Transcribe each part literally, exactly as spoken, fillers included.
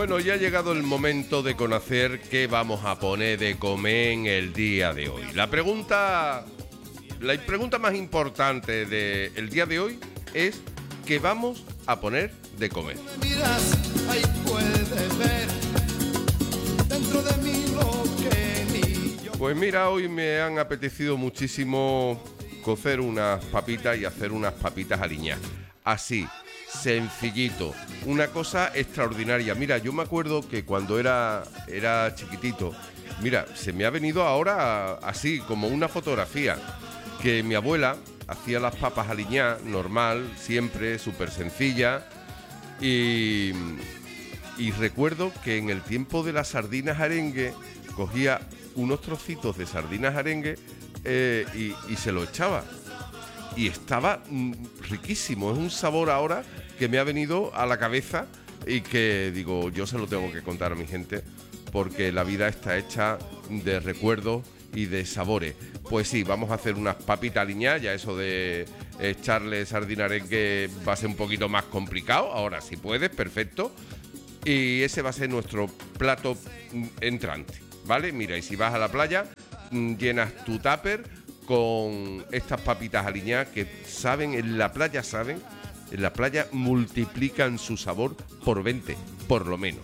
Bueno, ya ha llegado el momento de conocer qué vamos a poner de comer en el día de hoy. La pregunta, la pregunta más importante del día de hoy es ¿qué vamos a poner de comer? Miras, ahí puedes ver dentro de mí lo que ni yo. Pues mira, hoy me han apetecido muchísimo cocer unas papitas y hacer unas papitas aliñadas. Así, sencillito, una cosa extraordinaria. Mira, yo me acuerdo que cuando era, era chiquitito, mira, se me ha venido ahora así, como una fotografía, que mi abuela hacía las papas aliñadas, normal, siempre, súper sencilla, y, y recuerdo que en el tiempo de las sardinas arengue, cogía unos trocitos de sardinas arengue eh, y, y se lo echaba. Y estaba mm, riquísimo, es un sabor ahora que me ha venido a la cabeza y que digo, yo se lo tengo que contar a mi gente porque la vida está hecha de recuerdos y de sabores. Pues sí, vamos a hacer unas papitas aliñadas, ya eso de echarle sardina arenque va a ser un poquito más complicado, ahora si puedes, perfecto. Y ese va a ser nuestro plato entrante, ¿vale? Mira, y si vas a la playa, llenas tu tupper con estas papitas aliñadas que saben, en la playa saben, en la playa multiplican su sabor por veinte, por lo menos.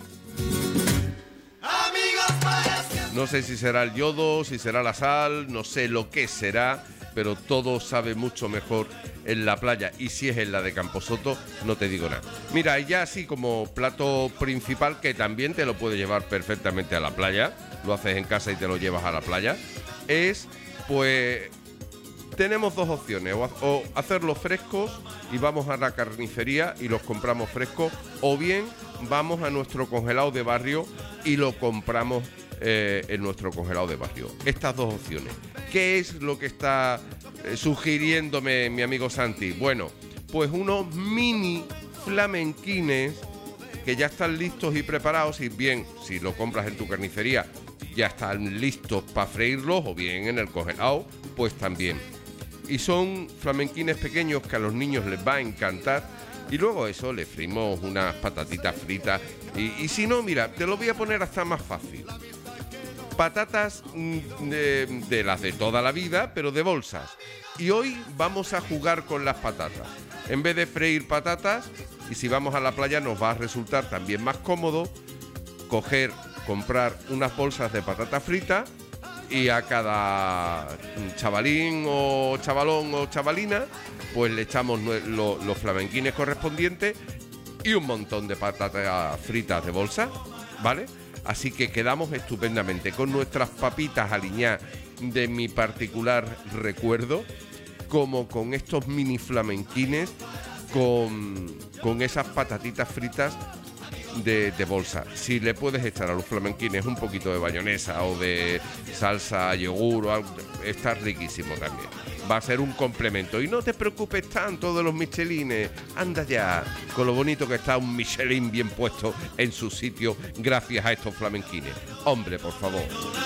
No sé si será el yodo, si será la sal, no sé lo que será, pero todo sabe mucho mejor en la playa. Y si es en la de Camposoto, no te digo nada. Mira, y ya así como plato principal, que también te lo puedes llevar perfectamente a la playa, lo haces en casa y te lo llevas a la playa, es... Pues tenemos dos opciones, o, o hacerlos frescos y vamos a la carnicería y los compramos frescos, o bien vamos a nuestro congelado de barrio y lo compramos eh, en nuestro congelado de barrio. Estas dos opciones. ¿Qué es lo que está eh, sugiriéndome mi amigo Santi? Bueno, pues unos mini flamenquines que ya están listos y preparados, y bien, si lo compras en tu carnicería, ya están listos para freírlos, o bien en el congelado, pues también. Y son flamenquines pequeños que a los niños les va a encantar. Y luego eso, le freímos unas patatitas fritas. Y, y si no, mira, te lo voy a poner hasta más fácil. Patatas de, de las de toda la vida, pero de bolsas. Y hoy vamos a jugar con las patatas. En vez de freír patatas, y si vamos a la playa nos va a resultar también más cómodo coger... comprar unas bolsas de patata frita y a cada chavalín o chavalón o chavalina pues le echamos lo, los flamenquines correspondientes y un montón de patatas fritas de bolsa, ¿vale? Así que quedamos estupendamente con nuestras papitas aliñadas de mi particular recuerdo, como con estos mini flamenquines con, con esas patatitas fritas De, de bolsa. Si le puedes echar a los flamenquines un poquito de bayonesa o de salsa yogur o algo, está riquísimo también. Va a ser un complemento. Y no te preocupes tanto de los michelines. Anda ya, con lo bonito que está un Michelin bien puesto en su sitio gracias a estos flamenquines. Hombre, por favor.